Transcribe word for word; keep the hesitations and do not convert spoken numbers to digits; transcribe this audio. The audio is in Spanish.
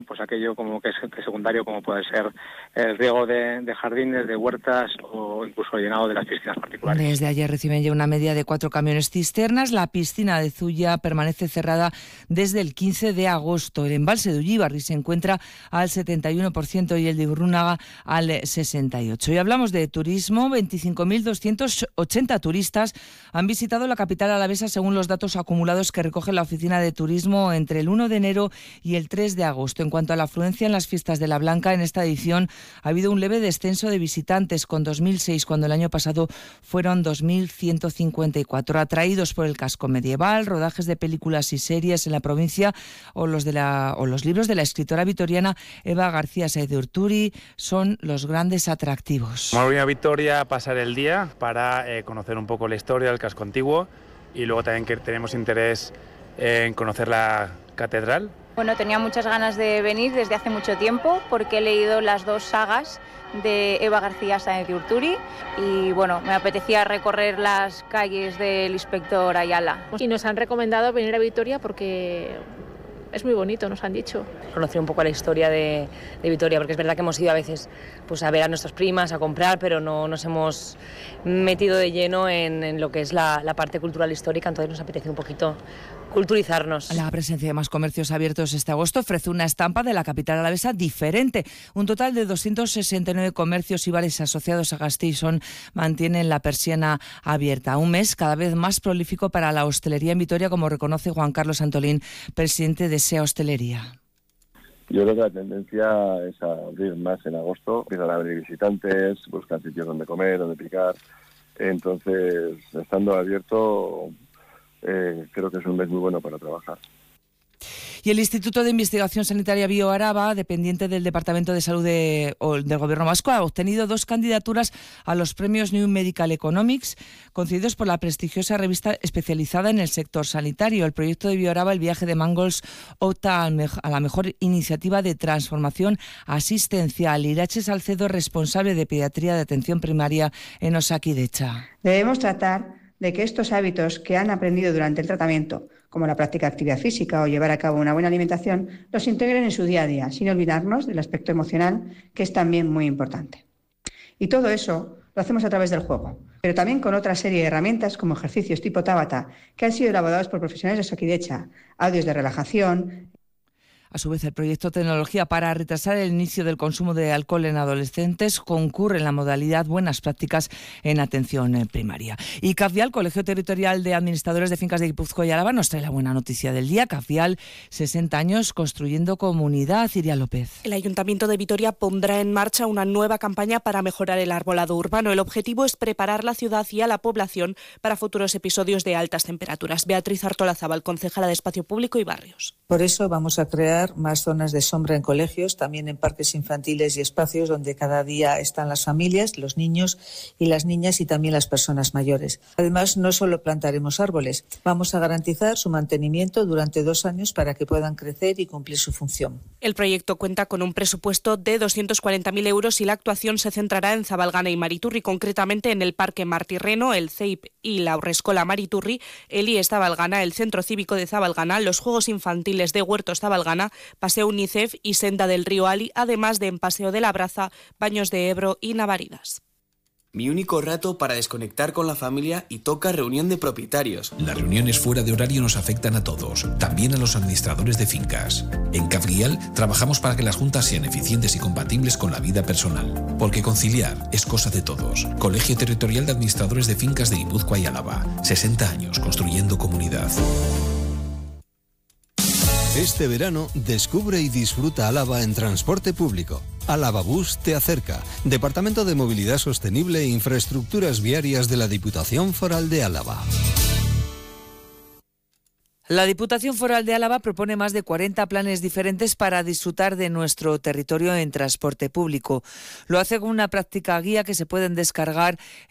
pues aquello como que es secundario, como puede ser el riego de, de jardines, de huertas o incluso el llenado de las piscinas particulares. Desde ayer reciben ya una media de cuatro camiones cisternas. La piscina de Zuya permanece cerrada desde el quince de agosto. El embalse de Ullíbarri se encuentra al setenta y uno por ciento y el de Urrunaga al sesenta y ocho por ciento. Y hablamos de turismo. veinticinco mil doscientos ochenta turistas han visitado la capital alavesa según los datos acumulados que recoge la Oficina de Turismo entre el uno de enero y el tres de agosto. En cuanto a la afluencia en las fiestas de la Blanca, en esta edición ha habido un leve descenso de visitantes, con dos mil seis, cuando el año pasado fueron dos mil ciento cincuenta y cuatro. Atraídos por el casco medieval, rodajes de películas y series en la provincia o los, de la, o los libros de la escritora vitoriana Eva García Sáez de Urturi son los grandes atractivos. Hemos venido a Vitoria a pasar el día para eh, conocer un poco la historia del casco antiguo y luego también que tenemos interés en conocer la catedral. Bueno, tenía muchas ganas de venir desde hace mucho tiempo porque he leído las dos sagas de Eva García Sáez de Urturi y bueno, me apetecía recorrer las calles del Inspector Ayala. Y nos han recomendado venir a Vitoria porque es muy bonito, nos han dicho. Conocer un poco la historia de, de Vitoria, porque es verdad que hemos ido a veces pues, a ver a nuestras primas, a comprar, pero no nos hemos metido de lleno en, en lo que es la, la parte cultural histórica, entonces nos apetece un poquito culturizarnos. La presencia de más comercios abiertos este agosto ofrece una estampa de la capital alavesa diferente. Un total de doscientos sesenta y nueve comercios y bares asociados a Gasteiz mantienen la persiana abierta. Un mes cada vez más prolífico para la hostelería en Vitoria, como reconoce Juan Carlos Antolín, presidente de SEA Hostelería. Yo creo que la tendencia es a abrir más en agosto. Empiezan a venir visitantes, buscan sitios donde comer, donde picar. Entonces, estando abierto, eh, creo que es un mes muy bueno para trabajar. Y el Instituto de Investigación Sanitaria BioAraba, dependiente del Departamento de Salud de, o del Gobierno Vasco, ha obtenido dos candidaturas a los premios New Medical Economics, concedidos por la prestigiosa revista especializada en el sector sanitario. El proyecto de BioAraba, el viaje de Mangolds, opta a la mejor iniciativa de transformación asistencial. Irache Salcedo, responsable de Pediatría de Atención Primaria en Osakidetza. Debemos tratar de que estos hábitos que han aprendido durante el tratamiento, como la práctica de actividad física o llevar a cabo una buena alimentación, los integren en su día a día, sin olvidarnos del aspecto emocional, que es también muy importante. Y todo eso lo hacemos a través del juego, pero también con otra serie de herramientas como ejercicios tipo Tabata, que han sido elaborados por profesionales de Osakidetza, audios de relajación. A su vez, el proyecto Tecnología para retrasar el inicio del consumo de alcohol en adolescentes concurre en la modalidad Buenas Prácticas en Atención Primaria. Y CAFIAL, Colegio Territorial de Administradores de Fincas de Guipúzcoa y Álava, nos trae la buena noticia del día. CAFIAL, sesenta años construyendo comunidad. Iria López. El Ayuntamiento de Vitoria pondrá en marcha una nueva campaña para mejorar el arbolado urbano. El objetivo es preparar la ciudad y a la población para futuros episodios de altas temperaturas. Beatriz Artolazabal, concejala de Espacio Público y Barrios. Por eso vamos a crear más zonas de sombra en colegios, también en parques infantiles y espacios donde cada día están las familias, los niños y las niñas y también las personas mayores. Además, no solo plantaremos árboles, vamos a garantizar su mantenimiento durante dos años para que puedan crecer y cumplir su función. El proyecto cuenta con un presupuesto de doscientos cuarenta mil euros y la actuación se centrará en Zabalgana y Mariturri, concretamente en el Parque Martirreno, el C E I P y la Haurreskola Mariturri, el I E S Zabalgana, el Centro Cívico de Zabalgana, los Juegos Infantiles de Huertos Zabalgana, Paseo UNICEF y Senda del Río Ali, además de en Paseo de la Braza, Baños de Ebro y Navaridas. Mi único rato para desconectar con la familia y toca reunión de propietarios. Las reuniones fuera de horario nos afectan a todos, también a los administradores de fincas. En CAFGIAL trabajamos para que las juntas sean eficientes y compatibles con la vida personal, porque conciliar es cosa de todos. Colegio Territorial de Administradores de Fincas de Guipúzcoa y Álava. sesenta años construyendo comunidad. Este verano, descubre y disfruta Álava en transporte público. Álava Bus te acerca. Departamento de Movilidad Sostenible e Infraestructuras Viarias de la Diputación Foral de Álava. La Diputación Foral de Álava propone más de cuarenta planes diferentes para disfrutar de nuestro territorio en transporte público. Lo hace con una práctica guía que se pueden descargar